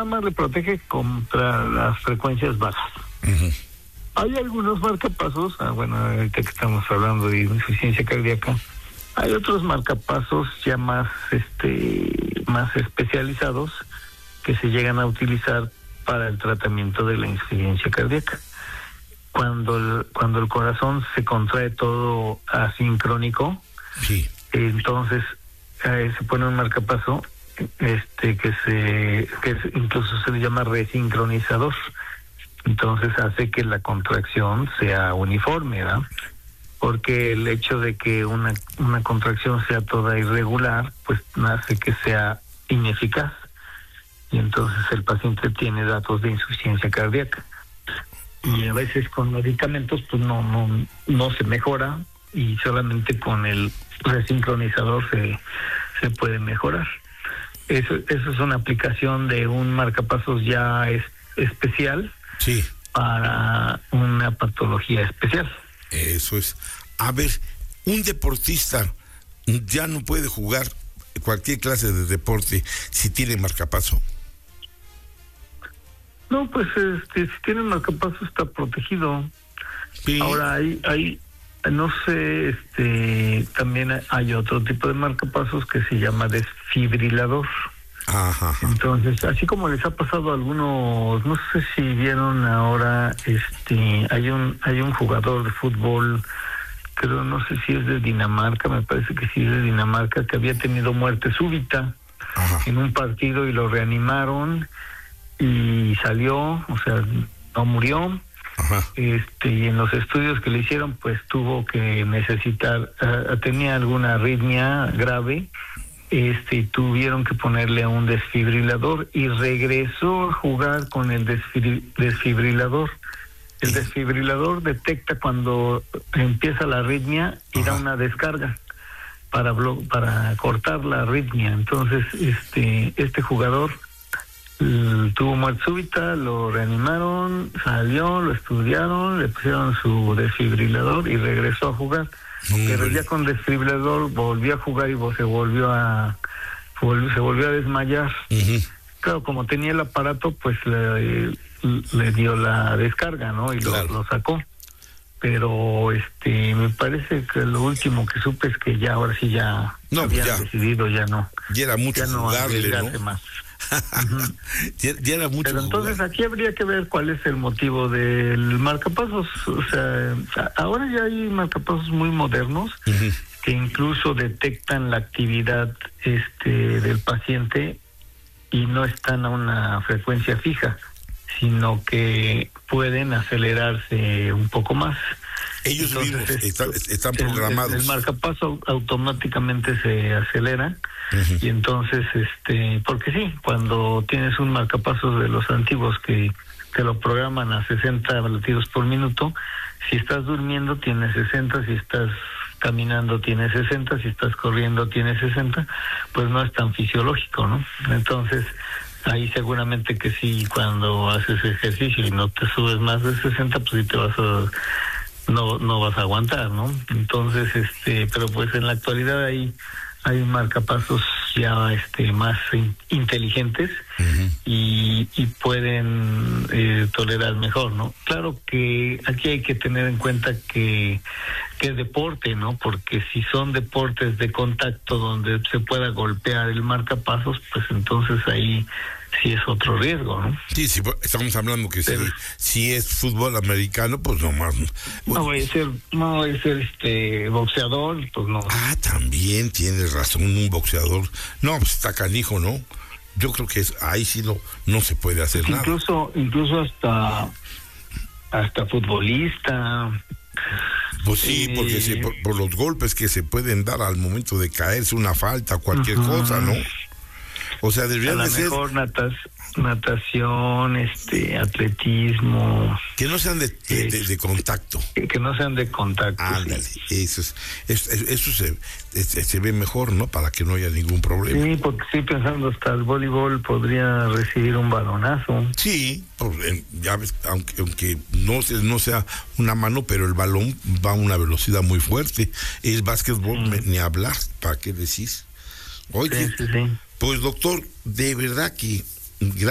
nada más le protege contra las frecuencias bajas. Uh-huh. Hay algunos marcapasos, bueno, ahorita que estamos hablando de insuficiencia cardíaca, hay otros marcapasos ya más especializados que se llegan a utilizar para el tratamiento de la insuficiencia cardíaca. Cuando el corazón se contrae todo asincrónico, sí, entonces se pone un marcapaso que incluso se le llama resincronizador. Entonces hace que la contracción sea uniforme, ¿verdad? Porque el hecho de que una contracción sea toda irregular, pues hace que sea ineficaz. Y entonces el paciente tiene datos de insuficiencia cardíaca. Y a veces con medicamentos pues no se mejora, y solamente con el resincronizador se puede mejorar. Eso es una aplicación de un marcapasos ya especial, sí, para una patología especial. Eso es. A ver, un deportista ya no puede jugar cualquier clase de deporte si tiene marcapaso. No, pues si tiene marcapaso está protegido. Sí. Ahora hay no sé, también hay otro tipo de marcapasos que se llama desfibrilador. Ajá. Entonces, así como les ha pasado a algunos, no sé si vieron ahora, hay un jugador de fútbol, creo, no sé si es de Dinamarca, me parece que sí es de Dinamarca, que había tenido muerte súbita. Ajá. En un partido, y lo reanimaron y salió, o sea, no murió. Ajá. Y en los estudios que le hicieron, pues tuvo que necesitar, tenía alguna arritmia grave, y tuvieron que ponerle un desfibrilador, y regresó a jugar con el desfibrilador. El desfibrilador detecta cuando empieza la arritmia y da una descarga para cortar la arritmia. Entonces, este jugador tuvo muerte súbita, lo reanimaron, salió, lo estudiaron, le pusieron su desfibrilador y regresó a jugar. Pero ya con desfibrilador volvió a jugar y se volvió a desmayar. Uh-huh. Claro, como tenía el aparato, pues le dio la descarga, ¿no? Y claro, lo sacó. Pero me parece que lo último que supe es que ya ahora sí ya habían decidido ya no. Ya era mucho jugarle, ¿no? Más. Uh-huh. ya era mucho. Pero entonces jugar. Aquí habría que ver cuál es el motivo del marcapasos. O sea, ahora ya hay marcapasos muy modernos, uh-huh, que incluso detectan la actividad del paciente y no están a una frecuencia fija, sino que pueden acelerarse un poco más. Ellos mismos están programados. El marcapaso automáticamente se acelera. Uh-huh. Y entonces, porque sí, cuando tienes un marcapasos de los antiguos que lo programan a 60 latidos por minuto, si estás durmiendo tienes 60, si estás caminando tienes 60, si estás corriendo tienes 60, pues no es tan fisiológico, ¿no? Entonces, ahí seguramente que sí, cuando haces ejercicio y no te subes más de 60, pues sí te vas a... No vas a aguantar, ¿no? Entonces, pero pues en la actualidad hay marcapasos ya más inteligentes, uh-huh, y pueden tolerar mejor, ¿no? Claro que aquí hay que tener en cuenta que es deporte, ¿no? Porque si son deportes de contacto donde se pueda golpear el marcapasos, pues entonces ahí sí es otro riesgo, ¿no? Sí, estamos hablando que si es fútbol americano, pues nomás. No voy a ser boxeador, pues no. Ah, también tienes razón, un boxeador. No, pues está canijo, ¿no? Yo creo que ahí sí no se puede hacer nada. Incluso hasta futbolista. Pues sí, porque por los golpes que se pueden dar al momento de caerse, una falta, cualquier uh-huh cosa, ¿no? O sea, debería de ser... mejor natación, atletismo... Que no sean de contacto. Que no sean de contacto. Ándale, sí. Eso se ve mejor, ¿no? Para que no haya ningún problema. Sí, porque estoy pensando hasta el voleibol podría recibir un balonazo. Sí, ya ves, aunque no sea una mano, pero el balón va a una velocidad muy fuerte. El básquetbol, ni hablar, ¿para qué decís? Oye, sí. Pues doctor, de verdad que